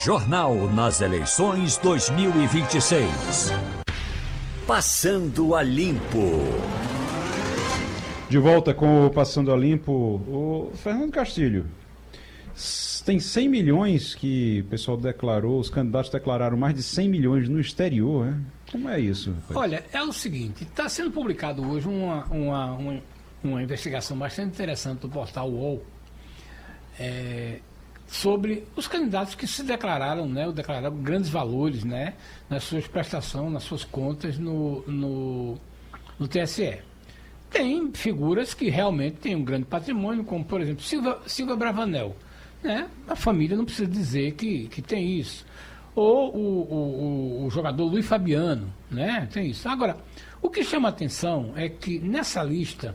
Jornal nas eleições 2026. Passando a Limpo. De volta com o Passando a Limpo, o Fernando Castilho. Tem 100 milhões que o pessoal declarou, os candidatos declararam mais de 100 milhões no exterior, né? Como é isso, rapaz? Olha, é o seguinte, está sendo publicado hoje uma investigação bastante interessante do portal UOL sobre os candidatos que se declararam, né, ou declararam grandes valores, né, nas suas prestações, nas suas contas no TSE. Tem figuras que realmente têm um grande patrimônio, como, por exemplo, Silva Bravanel. Né? A família não precisa dizer que tem isso. Ou o jogador Luiz Fabiano, né? Tem isso. Agora, o que chama a atenção é que nessa lista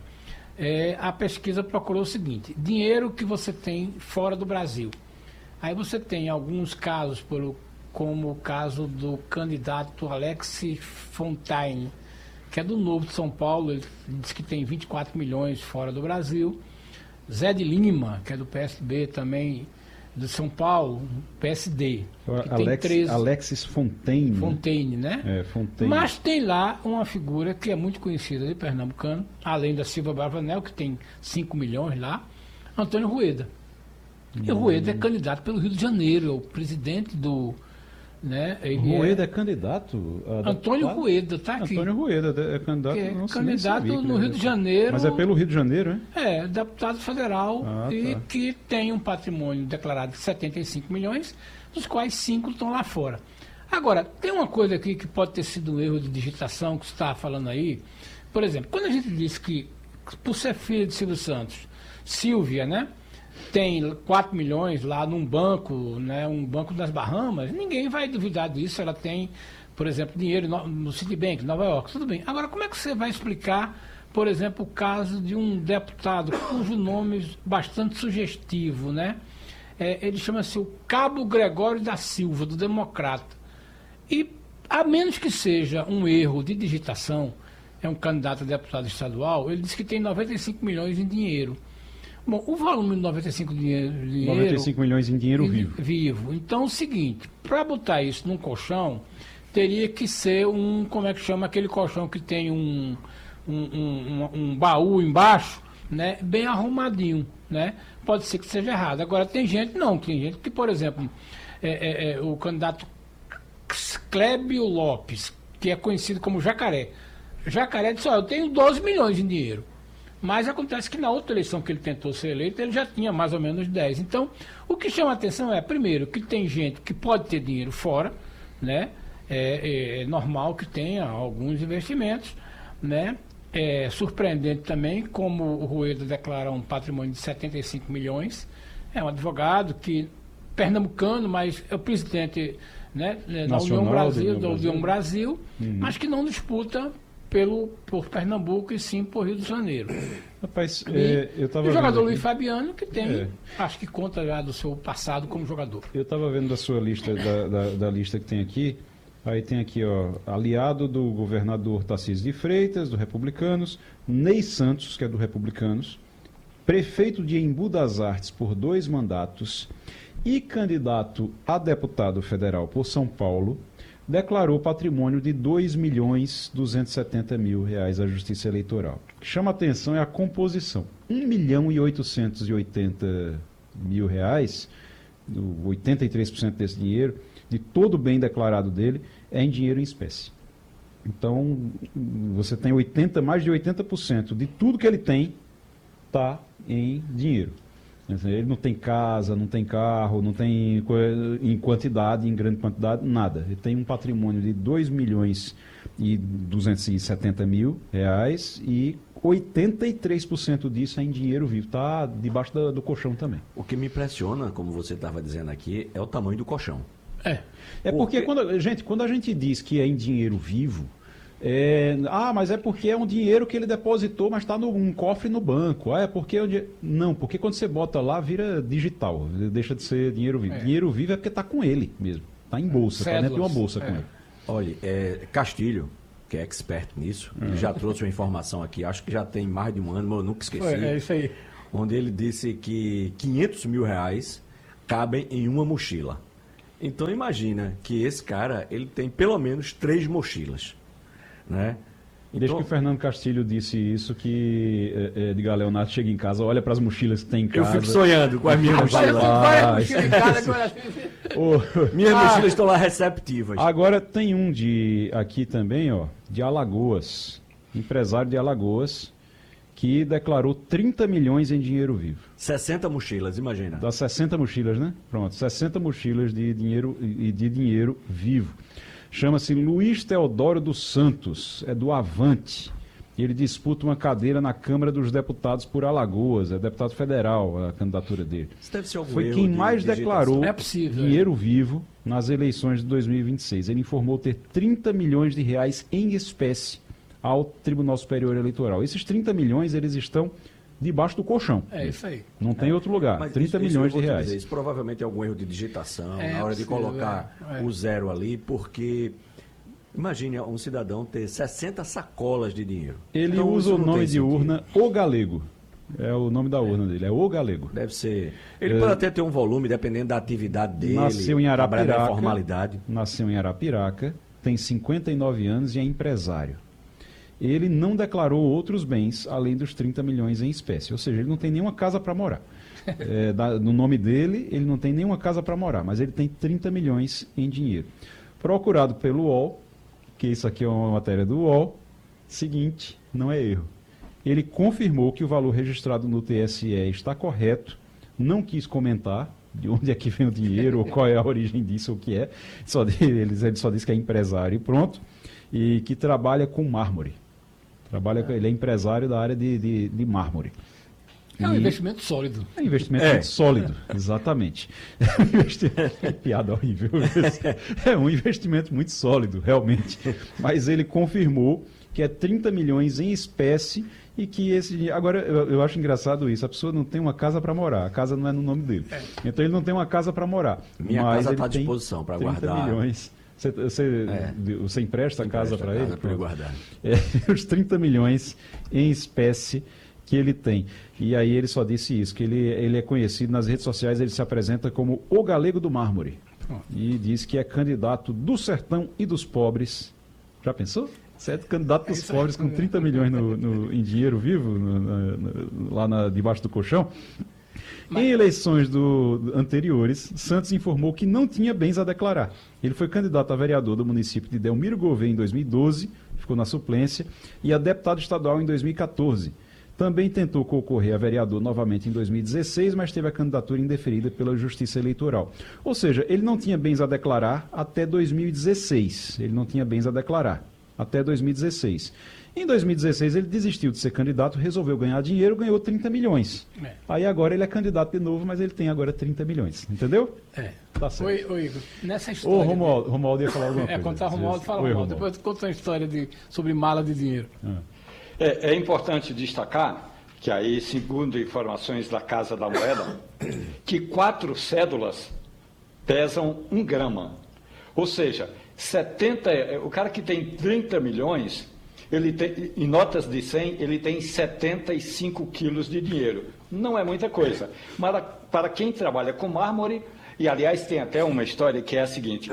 a pesquisa procurou o seguinte: dinheiro que você tem fora do Brasil. Aí você tem alguns casos, como o caso do candidato Alex Fontaine, que é do Novo de São Paulo. Ele diz que tem 24 milhões fora do Brasil. Zé de Lima, que é do PSB também, de São Paulo, PSD. Que tem 13. Alexis Fontaine. Fontaine, né? Fontaine. Mas tem lá uma figura que é muito conhecida de pernambucano, além da Silva Bravanel, que tem 5 milhões lá, Antônio Rueda. E o Rueda é candidato pelo Rio de Janeiro, é o presidente do... Né? Rueda é candidato? Antônio Rueda, está aqui. Antônio Rueda é candidato, candidato no Rio de Janeiro. Mas é pelo Rio de Janeiro, né? É, deputado federal que tem um patrimônio declarado de 75 milhões, dos quais 5 estão lá fora. Agora, tem uma coisa aqui que pode ter sido um erro de digitação que você está falando aí. Por exemplo, quando a gente diz que, por ser filha de Silvio Santos, Silvia, né? Tem 4 milhões lá num banco, né, um banco das Bahamas, ninguém vai duvidar disso. Ela tem, por exemplo, dinheiro no Citibank, Nova York, tudo bem. Agora, como é que você vai explicar, por exemplo, o caso de um deputado cujo nome é bastante sugestivo, né? Ele chama-se o Cabo Gregório da Silva, do Democrata. E, a menos que seja um erro de digitação, é um candidato a deputado estadual, ele diz que tem 95 milhões em dinheiro. Bom, o volume de 95 milhões em dinheiro vivo. Então, é o seguinte, para botar isso num colchão, teria que ser como é que chama aquele colchão que tem um baú embaixo, né, bem arrumadinho, né? Pode ser que seja errado. Agora, tem gente que, por exemplo, o candidato Clébio Lopes, que é conhecido como Jacaré. Jacaré disse: eu tenho 12 milhões em dinheiro. Mas acontece que na outra eleição que ele tentou ser eleito, ele já tinha mais ou menos 10. Então, o que chama a atenção é, primeiro, que tem gente que pode ter dinheiro fora, né? É normal que tenha alguns investimentos, né? É surpreendente também como o Rueda declara um patrimônio de 75 milhões. É um advogado pernambucano, mas é o presidente, né, da União Brasil, mas que não disputa por Pernambuco e sim por Rio de Janeiro. Rapaz, o jogador Luiz Fabiano, que tem, acho que conta já do seu passado como jogador. Eu estava vendo da sua lista, da lista que tem aqui. Aí tem aqui, ó, aliado do governador Tarcísio de Freitas, do Republicanos, Ney Santos, que é do Republicanos, prefeito de Embu das Artes por 2 mandatos e candidato a deputado federal por São Paulo, declarou patrimônio de R$ 2.270.000 à Justiça Eleitoral. O que chama a atenção é a composição. R$ 1.880.000, 83% desse dinheiro, de todo o bem declarado dele, é em dinheiro em espécie. Então, você tem mais de 80% de tudo que ele tem está em dinheiro. Ele não tem casa, não tem carro, não tem em grande quantidade, nada. Ele tem um patrimônio de R$ 2.270.000 e 83% disso é em dinheiro vivo. Está debaixo do colchão também. O que me impressiona, como você estava dizendo aqui, é o tamanho do colchão. Porque quando a gente diz que é em dinheiro vivo, mas é porque é um dinheiro que ele depositou, mas está num cofre no banco. Não, porque quando você bota lá, vira digital, deixa de ser dinheiro vivo. Dinheiro vivo é porque está com ele mesmo, está em bolsa, está dentro de uma bolsa com ele. Olha, Castilho, que é expert nisso, ele já trouxe uma informação aqui, acho que já tem mais de um ano, mas eu nunca esqueci. É isso aí. Onde ele disse que R$ 500 mil cabem em uma mochila. Então imagina que esse cara, ele tem pelo menos 3 mochilas, né? Desde Então, que o Fernando Castilho disse isso, que Edgar Leonardo chega em casa, olha para as mochilas que tem em eu casa. fico sonhando com as minhas mochilas. Ah, Minhas mochilas estão lá receptivas. Agora tem um aqui também, ó, de Alagoas, empresário de Alagoas, que declarou 30 milhões em dinheiro vivo. 60 mochilas, imagina. Dá 60 mochilas, né? Pronto, 60 mochilas de dinheiro vivo. Chama-se Luiz Teodoro dos Santos, é do Avante. Ele disputa uma cadeira na Câmara dos Deputados por Alagoas, é deputado federal a candidatura dele. Isso deve ser algum Foi erro quem de mais digitação. declarou É possível, dinheiro vivo nas eleições de 2026. Ele informou ter 30 milhões de reais em espécie ao Tribunal Superior Eleitoral. Esses 30 milhões, eles estão debaixo do colchão. É isso aí. Não tem outro lugar. Mas 30 isso milhões eu de vou te reais. dizer, isso provavelmente é algum erro de digitação, É na hora de possível, colocar o zero ali, porque imagine um cidadão ter 60 sacolas de dinheiro. Ele Então, usa isso o não nome tem de sentido. urna O Galego. É o nome da urna dele, é O Galego. Deve ser. Ele pode até ter um volume, dependendo da atividade dele. Nasceu em trabalhar na Arapiraca. informalidade. Nasceu em Arapiraca, tem 59 anos e é empresário. Ele não declarou outros bens além dos 30 milhões em espécie. Ou seja, ele não tem nenhuma casa para morar. No nome dele, ele não tem nenhuma casa para morar, mas ele tem 30 milhões em dinheiro. Procurado pelo UOL, que isso aqui é uma matéria do UOL, seguinte, não é erro. Ele confirmou que o valor registrado no TSE está correto, não quis comentar de onde é que vem o dinheiro, ou qual é a origem disso, ou o que é. Ele só disse que é empresário e pronto, e que trabalha com mármore. Ele é empresário da área de mármore. É um investimento sólido. É um investimento muito sólido, exatamente. Piada horrível. É um investimento muito sólido, realmente. Mas ele confirmou que é 30 milhões em espécie e que esse... Agora, eu acho engraçado isso. A pessoa não tem uma casa para morar. A casa não é no nome dele. Então, ele não tem uma casa para morar. Minha mas casa ele está à tem disposição para 30 guardar. milhões. Você empresta a casa para ele? Para guardar. Os 30 milhões em espécie que ele tem. E aí ele só disse isso, que ele é conhecido nas redes sociais, ele se apresenta como o Galego do Mármore. E diz que é candidato do sertão e dos pobres. Já pensou? Você é candidato dos pobres com 30 milhões em dinheiro vivo, debaixo do colchão? Em eleições anteriores, Santos informou que não tinha bens a declarar. Ele foi candidato a vereador do município de Delmiro Gouveia em 2012, ficou na suplência, e a deputado estadual em 2014. Também tentou concorrer a vereador novamente em 2016, mas teve a candidatura indeferida pela Justiça Eleitoral. Ou seja, ele não tinha bens a declarar até 2016. Até 2016. Em 2016, ele desistiu de ser candidato, resolveu ganhar dinheiro, ganhou 30 milhões. Aí agora ele é candidato de novo, mas ele tem agora 30 milhões. Entendeu? Tá certo. Oi, Igor, nessa história... Romualdo ia falar alguma coisa. Contar Romualdo, fala Oi, Romualdo. Depois eu conto uma história sobre mala de dinheiro. É importante destacar que aí, segundo informações da Casa da Moeda, que 4 cédulas pesam 1 grama. Ou seja, o cara que tem 30 milhões, ele tem, em notas de 100, ele tem 75 quilos de dinheiro. Não é muita coisa. Mas para quem trabalha com mármore, e aliás tem até uma história que é a seguinte,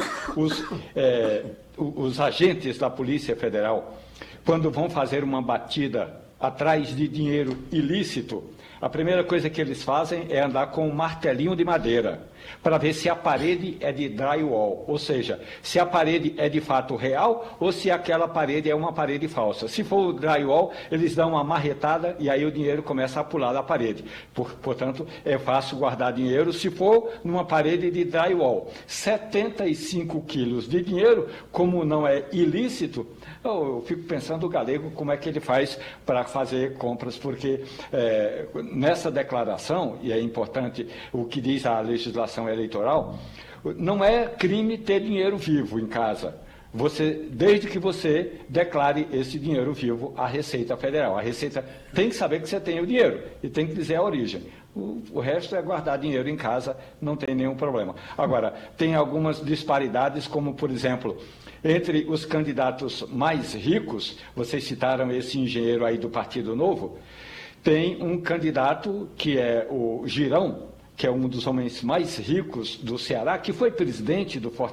os agentes da Polícia Federal, quando vão fazer uma batida atrás de dinheiro ilícito, a primeira coisa que eles fazem é andar com um martelinho de madeira, para ver se a parede é de drywall, ou seja, se a parede é de fato real ou se aquela parede é uma parede falsa. Se for o drywall, eles dão uma marretada e aí o dinheiro começa a pular da parede. Portanto, é fácil guardar dinheiro se for numa parede de drywall. 75 quilos de dinheiro, como não é ilícito, eu fico pensando o Galego como é que ele faz para fazer compras, porque nessa declaração, e é importante o que diz a legislação eleitoral, não é crime ter dinheiro vivo em casa. Desde que você declare esse dinheiro vivo à Receita Federal. A Receita tem que saber que você tem o dinheiro e tem que dizer a origem. O resto é guardar dinheiro em casa, não tem nenhum problema. Agora, tem algumas disparidades, como, por exemplo, entre os candidatos mais ricos, vocês citaram esse engenheiro aí do Partido Novo, tem um candidato que é o Girão, que é um dos homens mais ricos do Ceará, que foi presidente do Fortaleza.